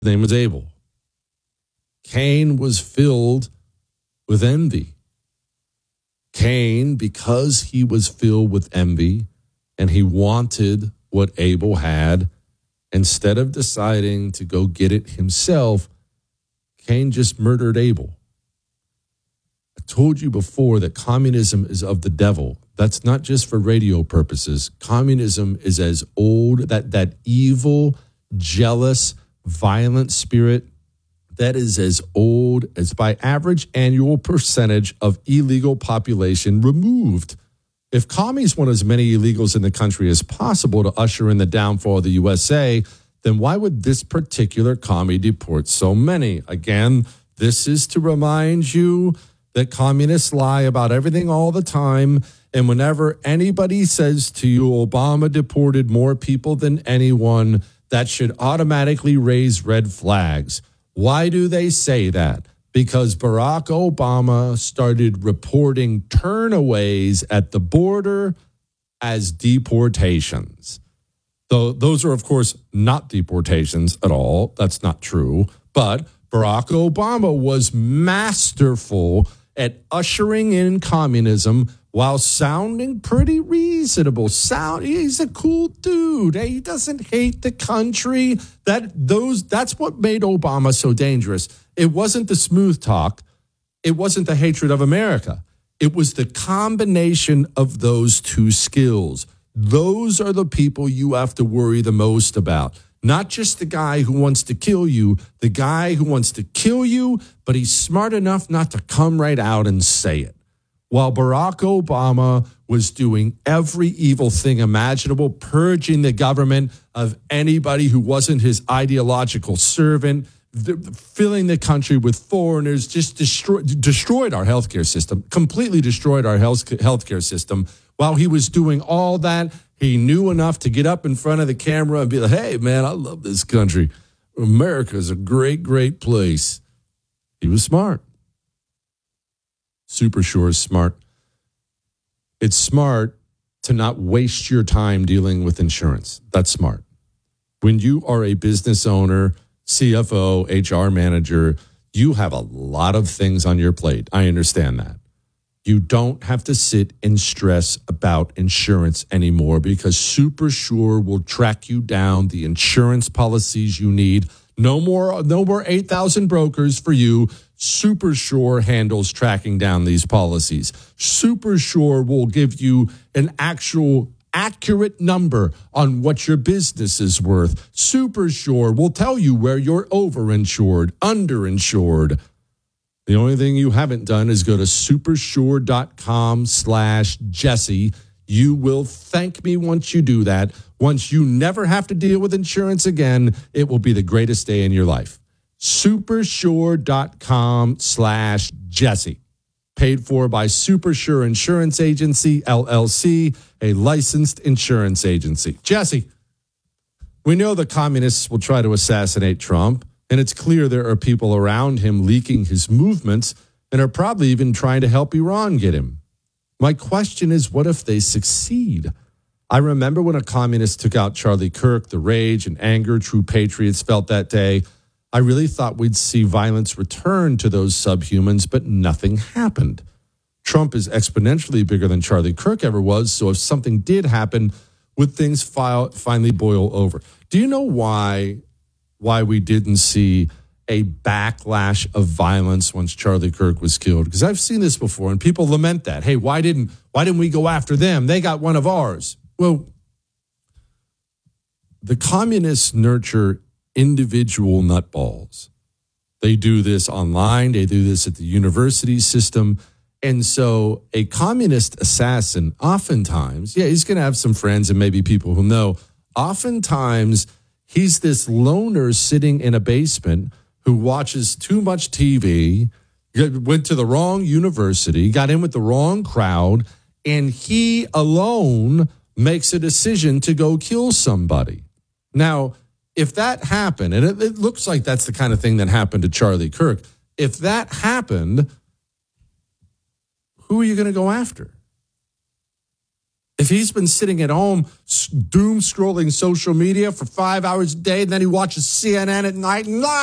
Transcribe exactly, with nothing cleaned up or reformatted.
His name was Abel. Cain was filled with envy. Cain, because he was filled with envy and he wanted what Abel had, instead of deciding to go get it himself, Cain just murdered Abel. I told you before that communism is of the devil. That's not just for radio purposes. Communism is as old, that, that evil, jealous, violent spirit, that is as old as by average annual percentage of illegal population removed. If commies want as many illegals in the country as possible to usher in the downfall of the U S A, then why would this particular commie deport so many? Again, this is to remind you that communists lie about everything all the time. And whenever anybody says to you, Obama deported more people than anyone, that should automatically raise red flags. Why do they say that? Because Barack Obama started reporting turnaways at the border as deportations. So those are, of course, not deportations at all. That's not true. But Barack Obama was masterful at ushering in communism while sounding pretty reasonable. Sound, he's a cool dude. He doesn't hate the country. That those that's what made Obama so dangerous. It wasn't the smooth talk. It wasn't the hatred of America. It was the combination of those two skills. Those are the people you have to worry the most about. Not just the guy who wants to kill you, the guy who wants to kill you, but he's smart enough not to come right out and say it. While Barack Obama was doing every evil thing imaginable, purging the government of anybody who wasn't his ideological servant, th- filling the country with foreigners, just destroy- destroyed our healthcare system, completely destroyed our health healthcare system. While he was doing all that, he knew enough to get up in front of the camera and be like, hey, man, I love this country. America is a great, great place. He was smart. Super sure is smart. It's smart to not waste your time dealing with insurance. That's smart. When you are a business owner, C F O, H R manager, you have a lot of things on your plate. I understand that. You don't have to sit and stress about insurance anymore because Super Sure will track you down the insurance policies you need. No more, no more eight thousand brokers for you. Super Sure handles tracking down these policies. Super Sure will give you an actual accurate number on what your business is worth. Super Sure will tell you where you're overinsured, underinsured. The only thing you haven't done is go to supersure.com slash Jesse. You will thank me once you do that. Once you never have to deal with insurance again, it will be the greatest day in your life. Supersure.com slash Jesse. Paid for by Supersure Insurance Agency, L L C, a licensed insurance agency. Jesse, we know the communists will try to assassinate Trump. And it's clear there are people around him leaking his movements and are probably even trying to help Iran get him. My question is, what if they succeed? I remember when a communist took out Charlie Kirk, the rage and anger true patriots felt that day. I really thought we'd see violence return to those subhumans, but nothing happened. Trump is exponentially bigger than Charlie Kirk ever was, so if something did happen, would things file, finally boil over? Do you know why... why we didn't see a backlash of violence once Charlie Kirk was killed? Because I've seen this before, and people lament that. Hey, why didn't why didn't we go after them? They got one of ours. Well, the communists nurture individual nutballs. They do this online. They do this at the university system. And so a communist assassin, oftentimes, yeah, he's going to have some friends and maybe people who know, oftentimes he's this loner sitting in a basement who watches too much T V, went to the wrong university, got in with the wrong crowd, and he alone makes a decision to go kill somebody. Now, if that happened, and it, it looks like that's the kind of thing that happened to Charlie Kirk, if that happened, who are you going to go after? If he's been sitting at home doom scrolling social media for five hours a day, and then he watches C N N at night and